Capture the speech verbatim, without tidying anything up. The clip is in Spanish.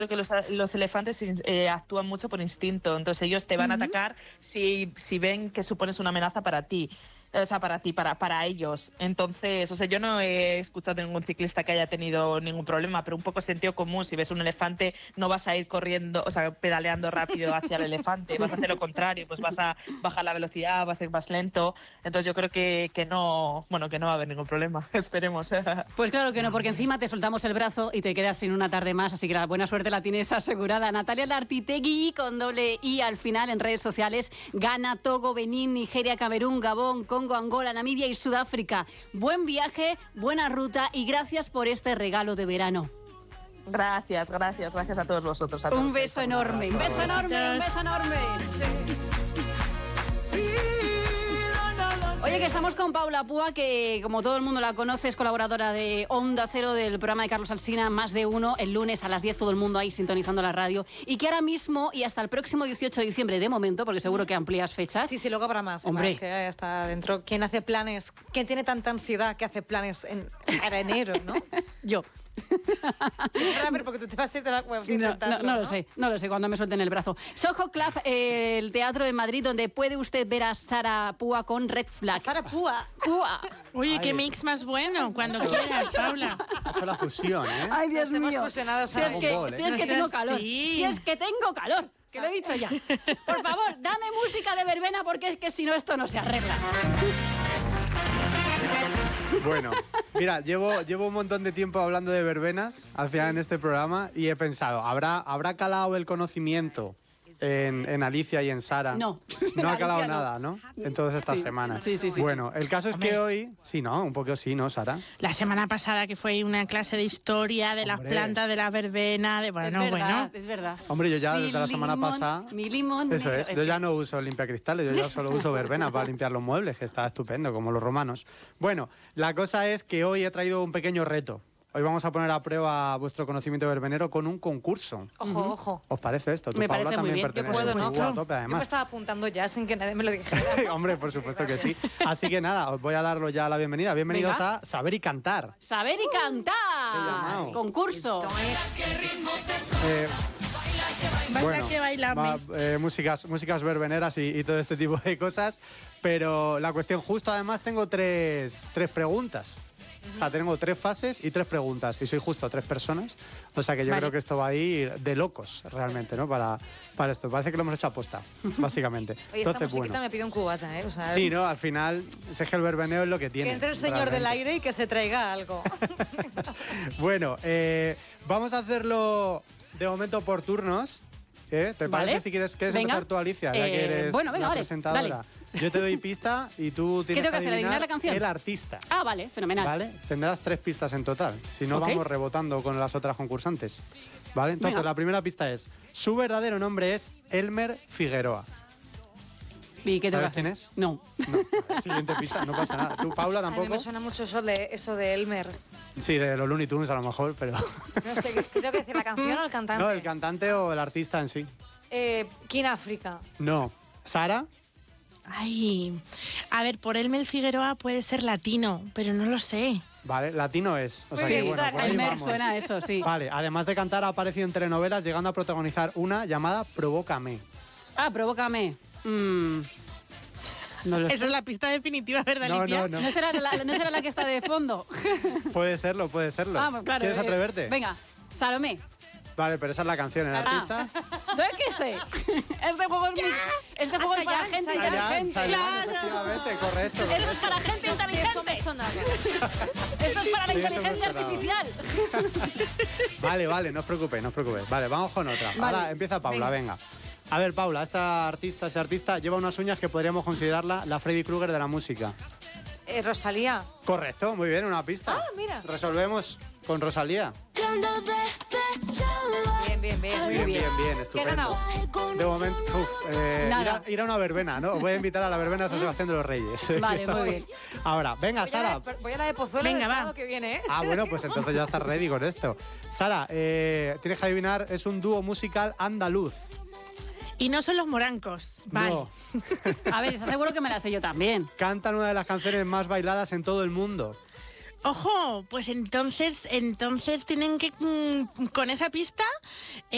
que los, los elefantes eh, actúan mucho por instinto, entonces ellos te van uh-huh. a atacar si, si ven que supones una amenaza para ti. O sea, para ti, para, para ellos. Entonces, o sea, yo no he escuchado a ningún ciclista que haya tenido ningún problema, pero un poco sentido común. Si ves un elefante, no vas a ir corriendo, o sea, pedaleando rápido hacia el elefante, vas a hacer lo contrario, pues vas a bajar la velocidad, vas a ir más lento. Entonces yo creo que, que no, bueno, que no va a haber ningún problema. Esperemos. Pues claro que no, porque encima te soltamos el brazo y te quedas sin una tarde más, así que la buena suerte la tienes asegurada. Natalia Lartitegui, con doble I al final en redes sociales, Ghana, Togo, Benín, Nigeria, Camerún, Gabón, Congo, Angola, Namibia y Sudáfrica. Buen viaje, buena ruta y gracias por este regalo de verano. Gracias, gracias, gracias a todos vosotros. A todos un beso enorme, un beso enorme, un beso enorme. Oye, que estamos con Paula Púa, que como todo el mundo la conoce, es colaboradora de Onda Cero del programa de Carlos Alsina, Más de Uno, el lunes a las diez, todo el mundo ahí sintonizando la radio, y que ahora mismo y hasta el próximo dieciocho de diciembre, de momento, porque seguro que amplías fechas. Sí, sí, luego habrá más. Hombre. Más, que ya está dentro. ¿Quién hace planes? ¿Quién tiene tanta ansiedad que hace planes en, para enero, no? Yo. Es verdad, pero porque tú te vas a ir, te vas a intentarlo, no, no, no, ¿no? lo sé, no lo sé, cuando me suelten el brazo. Soho Club, eh, el teatro de Madrid, donde puede usted ver a Sara Púa con Red Flag. Sara Púa. Púa. Oye, Ay. qué mix más bueno, cuando quieras, Paula. Ha hecho la fusión, ¿eh? Ay, Dios Nos hemos mío. fusionado, Si Sara. es que, Ball, ¿eh? si es que No tengo seas calor. así. Si es que tengo calor. Que lo he dicho ya. Por favor, dame música de verbena porque es que si no esto no se arregla. Bueno, mira, llevo, llevo un montón de tiempo hablando de verbenas al final en este programa y he pensado, ¿habrá, ¿habrá calado el conocimiento en, en Alicia y en Sara? No. No ha calado Alicia no. nada, ¿no? En todas estas Sí. semanas. Sí, sí, sí, Bueno, el caso es Hombre. que hoy... Sí, ¿no? Un poco sí, ¿no, Sara? La semana pasada que fue una clase de historia de las Hombre. plantas, de la verbena, de bueno, es verdad, bueno. es verdad. Hombre, yo ya Mi desde la semana limón, pasada... Mi limón. Eso negro. es, yo ya no uso limpiacristales, yo ya solo uso verbena para limpiar los muebles, que está estupendo, como los romanos. Bueno, la cosa es que hoy he traído un pequeño reto. Hoy vamos a poner a prueba vuestro conocimiento verbenero con un concurso. Ojo, uh-huh. ojo. ¿Os parece esto? Tú, Me Paula, parece muy también bien. Yo perteneces puedo, ¿no? muy a tope, Yo me además. estaba apuntando ya sin que nadie me lo dijera. Hombre, por supuesto que sí. Así que nada, os voy a darlo ya la bienvenida. Bienvenidos Venga. a Saber y Cantar. Saber y Qué cantar. llamado. Concurso. Eh, Baila bueno, que bailamos. va- eh, músicas, músicas verbeneras y, y todo este tipo de cosas. Pero la cuestión, justo además tengo tres, tres preguntas. O sea, tengo tres fases y tres preguntas. Y soy justo tres personas. O sea que yo Vale. creo que esto va a ir de locos realmente, ¿no? Para, para esto. Parece que lo hemos hecho aposta, básicamente. Oye, esta Entonces, musiquita bueno. me pide un cubata, ¿eh? O sea, Sí, ¿no? Al final, es que el verbeneo es lo que tiene. que entre el señor del realmente. aire y que se traiga algo. Bueno, eh, vamos a hacerlo de momento por turnos. ¿eh? ¿Te Vale. parece si quieres, quieres Venga. empezar tú, Alicia? Ya Eh, que eres bueno, venga, la vale, presentadora. dale. Yo te doy pista y tú tienes tengo que hacer? ¿Adivinar la canción? el artista. Ah, vale, fenomenal. ¿Vale? Tendrás tres pistas en total. Si no, Ok. vamos rebotando con las otras concursantes. ¿Vale? Entonces, Venga. la primera pista es: su verdadero nombre es Elmer Figueroa. ¿Y qué tengo que ¿Sabes quién hacer? es? No. No. Siguiente pista, no pasa nada. ¿Tú, Paula, A mí tampoco? me suena mucho eso de, eso de Elmer. Sí, de los Looney Tunes a lo mejor, pero... No sé, ¿qué tengo que decir? ¿La canción o el cantante? No, el cantante o el artista en sí. Eh, King África. No. ¿Sara? Ay, a ver, por Elmer Figueroa puede ser latino, pero no lo sé. Vale, latino es. O sea Sí, que, bueno, exacto. por ahí Elmer vamos. suena a eso, sí. Vale, además de cantar, ha aparecido en telenovelas, llegando a protagonizar una llamada Provócame. Ah, provócame. Mm, no lo sé. Esa es la pista definitiva, ¿verdad, No, Alicia? no, no. ¿No será, la, ¿No será la que está de fondo? Puede serlo, puede serlo. Ah, pues claro. ¿Quieres eh, atreverte? Venga, Salomé. Vale, pero esa es la canción, el Ah, artista. ¿yo qué sé? Este juego es, muy, este juego es para Chayanne, gente Chayanne. inteligente. Chayanne, Chayanne, efectivamente, correcto. Esto es para gente Eso inteligente. me sonaba. Esto es para la Sí, eso me inteligencia sonaba. artificial. Vale, vale, no os preocupéis, no os preocupéis. Vale, vamos con otra. Vale. Ahora empieza Paula, venga. A ver, Paula, esta artista, este artista lleva unas uñas que podríamos considerarla la Freddy Krueger de la música. Eh, Rosalía. Correcto, muy bien, una pista. Ah, mira. Resolvemos con Rosalía. Bien, bien, bien. Muy Bien, bien. bien, bien, ¿Qué he estupendo. ganado? De momento, uf, eh, ir, Nada. a, ir a una verbena, ¿no? Os voy a invitar a la verbena de San Sebastián de los Reyes. Vale, muy bien. Ahora, venga, Voy a, la Sara. de, voy a la de Pozuelo Venga, del va. sábado que viene, ¿eh? Ah, bueno, pues entonces ya estás ready con esto. Sara, eh, tienes que adivinar, es un dúo musical andaluz. Y no son los morancos. Vale. No. A ver, seguro que me la sé yo también. Cantan una de las canciones más bailadas en todo el mundo. Ojo, pues entonces, entonces tienen que, mm, con esa pista,